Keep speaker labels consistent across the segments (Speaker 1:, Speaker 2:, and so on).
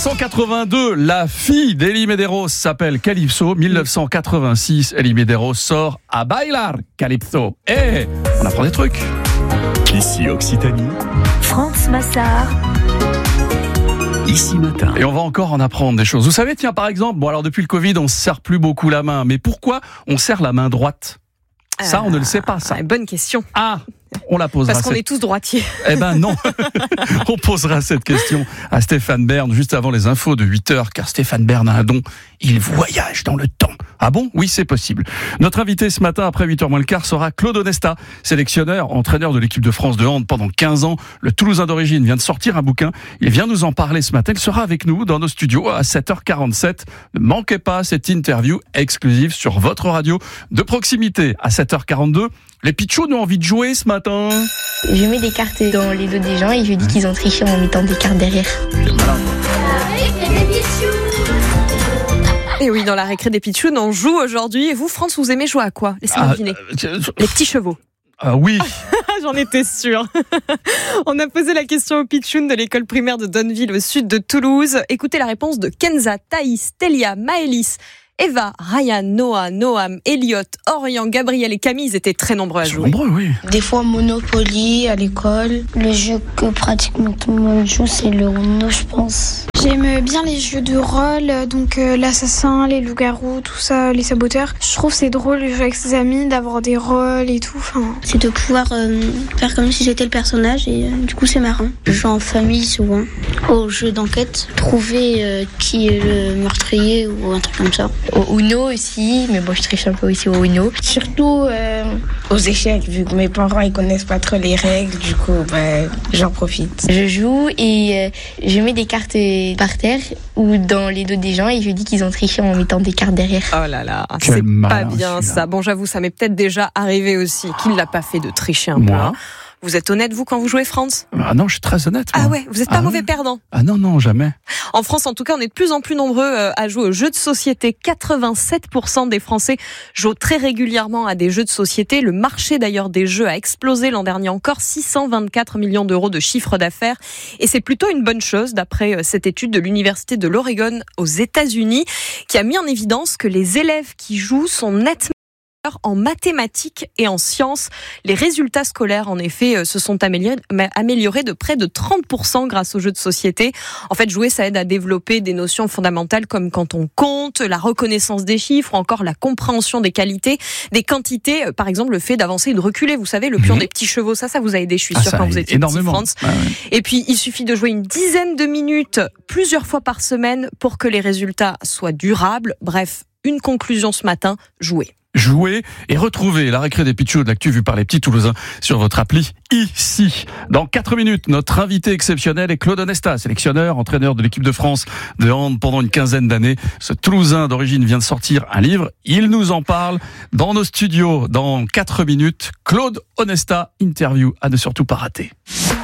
Speaker 1: 1982, la fille d'Elie Medeiros s'appelle Calypso. 1986, Elie Medeiros sort à Bailar Calypso. On apprend des trucs.
Speaker 2: Ici Occitanie.
Speaker 3: France Massard.
Speaker 2: Ici Matin.
Speaker 1: Et on va encore en apprendre des choses. Vous savez, tiens, par exemple, alors depuis le Covid, on se serre plus beaucoup la main. Mais pourquoi on serre la main droite ? Ça, on ne le sait pas, ça.
Speaker 4: Bonne question.
Speaker 1: On la posera.
Speaker 4: Parce qu'on est tous droitiers.
Speaker 1: Eh ben non. On posera cette question à Stéphane Bern juste avant les infos de 8h, car Stéphane Bern a un don. Il voyage dans le temps. Ah bon ? Oui, c'est possible. Notre invité ce matin, après 8h moins le quart, sera Claude Onesta, sélectionneur, entraîneur de l'équipe de France de hand pendant 15 ans. Le Toulousain d'origine vient de sortir un bouquin. Il vient nous en parler ce matin. Il sera avec nous dans nos studios à 7h47. Ne manquez pas cette interview exclusive sur votre radio de proximité à 7h42. Les pitchouns ont envie de jouer ce matin.
Speaker 5: Je mets des cartes dans les dos des gens et je dis qu'ils ont triché en mettant des cartes derrière.
Speaker 4: Et oui, dans la récré des pitchouns, on joue aujourd'hui. Et vous, France, vous aimez jouer à quoi ? Laissez-moi deviner. Les petits chevaux.
Speaker 1: Oui.
Speaker 4: J'en étais sûre. On a posé la question aux pitchouns de l'école primaire de Donneville, au sud de Toulouse. Écoutez la réponse de Kenza, Thaïs, Télia, Maëlys, Eva, Ryan, Noah, Noam, Elliot, Orion, Gabriel et Camille, ils étaient très nombreux à jouer.
Speaker 1: Nombreux, oui.
Speaker 6: Des fois Monopoly à l'école. Le jeu que pratiquement tout le monde joue, c'est le Uno, je pense.
Speaker 7: J'aime bien les jeux de rôle, donc l'assassin, les loups-garous, tout ça, les saboteurs. Je trouve c'est drôle de jouer avec ses amis, d'avoir des rôles et tout.
Speaker 8: C'est de pouvoir faire comme si j'étais le personnage et du coup c'est marrant. Je joue en famille souvent. Au jeu d'enquête, trouver qui est le meurtrier ou un truc comme ça.
Speaker 5: Au Uno aussi, mais bon, je triche un peu aussi au Uno.
Speaker 6: Surtout aux échecs, vu que mes parents ils connaissent pas trop les règles, du coup j'en profite.
Speaker 5: Je joue et je mets des cartes par terre ou dans les dos des gens et je dis qu'ils ont triché en mettant des cartes derrière.
Speaker 4: Oh là là, c'est pas bien ça. Bon, j'avoue, ça m'est peut-être déjà arrivé aussi. Qui ne l'a pas fait de tricher un peu, hein. Vous êtes honnête, vous, quand vous jouez, France ?
Speaker 1: Ah non, je suis très honnête. Moi.
Speaker 4: Ah ouais, vous n'êtes pas mauvais perdant.
Speaker 1: Ah non, jamais.
Speaker 4: En France, en tout cas, on est de plus en plus nombreux à jouer aux jeux de société. 87% des Français jouent très régulièrement à des jeux de société. Le marché, d'ailleurs, des jeux a explosé l'an dernier encore. 624 millions d'euros de chiffre d'affaires. Et c'est plutôt une bonne chose, d'après cette étude de l'Université de l'Oregon aux États-Unis, qui a mis en évidence que les élèves qui jouent sont nettement en mathématiques et en sciences. Les résultats scolaires, en effet, se sont améliorés de près de 30% grâce aux jeux de société. En fait, jouer, ça aide à développer des notions fondamentales comme quand on compte, la reconnaissance des chiffres, ou encore la compréhension des qualités, des quantités. Par exemple, le fait d'avancer et de reculer. Vous savez, le pion des petits chevaux, ça vous a aidé, je suis sûre, quand vous étiez petit, France. Ouais. Et puis, il suffit de jouer une dizaine de minutes, plusieurs fois par semaine, pour que les résultats soient durables. Bref, une conclusion ce matin, jouer
Speaker 1: et retrouver la récré des pitchouns de l'actu vue par les petits Toulousains sur votre appli ici. Dans 4 minutes, notre invité exceptionnel est Claude Onesta, sélectionneur, entraîneur de l'équipe de France de hand pendant une quinzaine d'années. Ce Toulousain d'origine vient de sortir un livre. Il nous en parle dans nos studios dans 4 minutes. Claude Onesta, interview à ne surtout pas rater.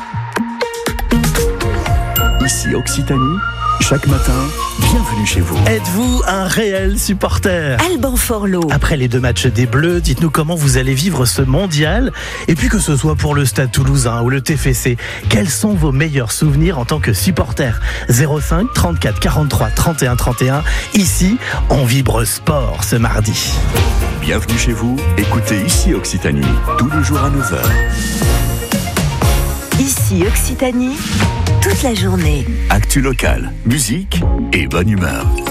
Speaker 2: Ici Occitanie. Chaque matin, bienvenue chez vous.
Speaker 9: Êtes-vous un réel supporter ?
Speaker 3: Alban Forlot.
Speaker 9: Après les 2 matchs des Bleus, dites-nous comment vous allez vivre ce mondial. Et puis que ce soit pour le Stade Toulousain ou le TFC, quels sont vos meilleurs souvenirs en tant que supporter ? 05 34 43 31 31. Ici, on vibre sport ce mardi.
Speaker 2: Bienvenue chez vous. Écoutez Ici Occitanie, tous les jours à 9h.
Speaker 3: Ici Occitanie, toute la journée.
Speaker 2: Actu locale, musique et bonne humeur.